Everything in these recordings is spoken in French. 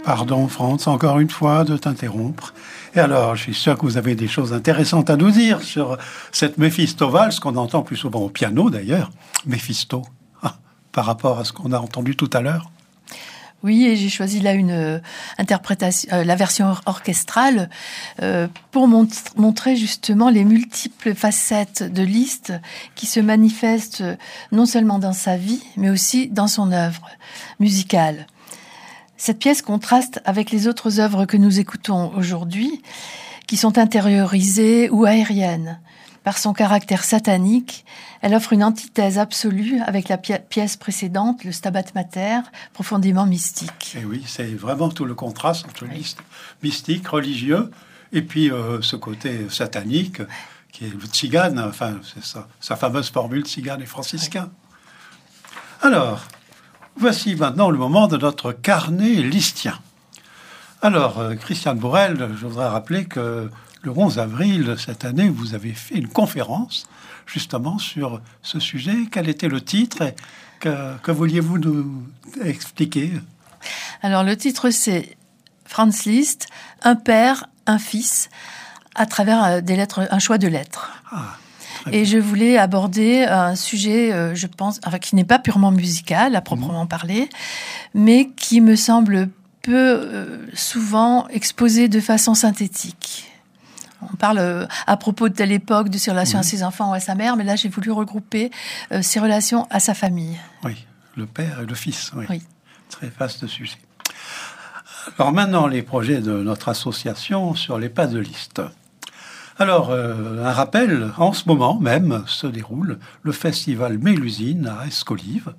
Pardon, Franz, encore une fois de t'interrompre. Et alors, je suis sûr que vous avez des choses intéressantes à nous dire sur cette Méphisto-valse qu'on entend plus souvent au piano, d'ailleurs. Méphisto, par rapport à ce qu'on a entendu tout à l'heure. Oui, et j'ai choisi là une interprétation, la version orchestrale, pour montrer justement les multiples facettes de Liszt qui se manifestent non seulement dans sa vie, mais aussi dans son œuvre musicale. Cette pièce contraste avec les autres œuvres que nous écoutons aujourd'hui, qui sont intériorisées ou aériennes. Par son caractère satanique, elle offre une antithèse absolue avec la pièce précédente, le Stabat Mater, profondément mystique. Et oui, c'est vraiment tout le contraste entre Liszt mystique, religieux, et puis ce côté satanique, qui est le tzigane, enfin, c'est ça, sa fameuse formule tzigane et franciscain. Oui. Alors, voici maintenant le moment de notre carnet listien. Alors, Christiane Bourrel, je voudrais rappeler que le 11 avril cette année, vous avez fait une conférence justement sur ce sujet. Quel était le titre et que vouliez-vous nous expliquer? Alors, le titre, c'est Franz Liszt, un père, un fils, à travers des lettres, un choix de lettres. Et je voulais aborder un sujet, je pense, enfin, qui n'est pas purement musical, à proprement parler, mais qui me semble peu souvent exposé de façon synthétique. On parle à propos de telle époque de ses relations à ses enfants ou à sa mère, mais là j'ai voulu regrouper ses relations à sa famille. Oui, le père et le fils, oui. Très vaste sujet. Alors maintenant, les projets de notre association sur les pas de Liszt. Alors, un rappel, en ce moment même se déroule le festival Mélusine à Escolives.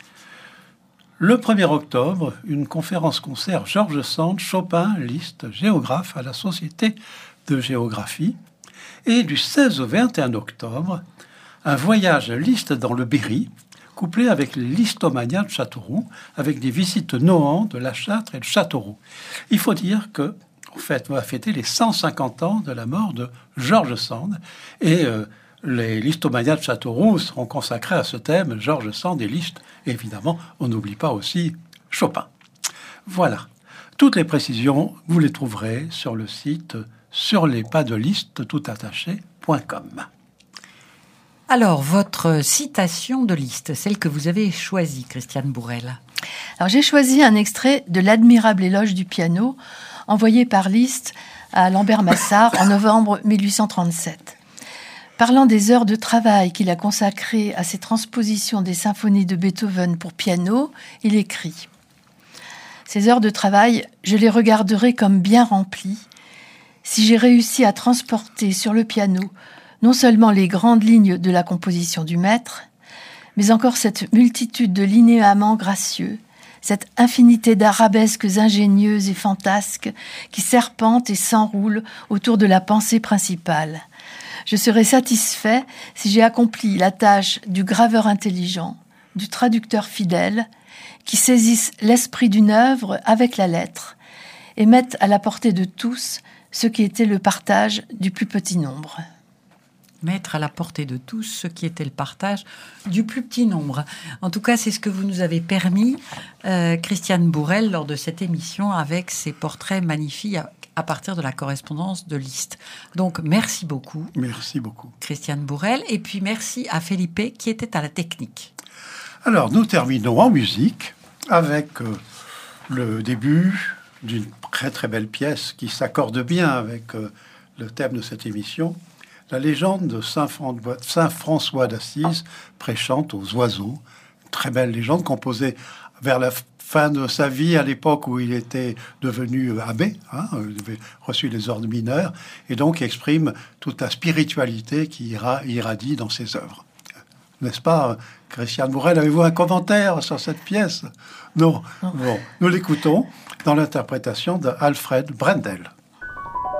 Le 1er octobre, une conférence-concert Georges Sand, Chopin, Liszt, géographe à la Société de géographie. Et du 16 au 21 octobre, un voyage Liszt dans le Berry, couplé avec les Listomania de Châteauroux, avec des visites Nohant de La Châtre et de Châteauroux. Il faut dire que, en fait, on va fêter les 150 ans de la mort de Georges Sand, et les Listomania de Châteauroux seront consacrés à ce thème, Georges Sand et Liszt. Et évidemment, on n'oublie pas aussi Chopin. Voilà. Toutes les précisions, vous les trouverez sur le site surlespaddeliszt.com. Alors, votre citation de Liszt, celle que vous avez choisie, Christiane Bourrel. Alors, j'ai choisi un extrait de l'admirable éloge du piano envoyé par Liszt à Lambert Massard en novembre 1837. Parlant des heures de travail qu'il a consacrées à ses transpositions des symphonies de Beethoven pour piano, il écrit « Ces heures de travail, je les regarderai comme bien remplies si j'ai réussi à transporter sur le piano non seulement les grandes lignes de la composition du maître, mais encore cette multitude de linéaments gracieux, cette infinité d'arabesques ingénieuses et fantasques qui serpentent et s'enroulent autour de la pensée principale. Je serai satisfait si j'ai accompli la tâche du graveur intelligent, du traducteur fidèle, qui saisissent l'esprit d'une œuvre avec la lettre et mettent à la portée de tous ce qui était le partage du plus petit nombre. » Mettre à la portée de tous ce qui était le partage du plus petit nombre. En tout cas, c'est ce que vous nous avez permis, Christiane Bourrel, lors de cette émission, avec ces portraits magnifiques à partir de la correspondance de Liszt. Donc, merci beaucoup. Merci beaucoup. Christiane Bourrel. Et puis, merci à Felipe, qui était à la technique. Alors, nous terminons en musique avec le début d'une très très belle pièce qui s'accorde bien avec le thème de cette émission. La légende de Saint François d'Assise prêchant aux oiseaux. Une très belle légende composée vers la fin de sa vie, à l'époque où il était devenu abbé, il avait reçu les ordres mineurs, et donc exprime toute la spiritualité qui irradie dans ses œuvres. N'est-ce pas, Christiane Bourrel? Avez-vous un commentaire sur cette pièce? Non. Bon, nous l'écoutons dans l'interprétation d'Alfred Brendel.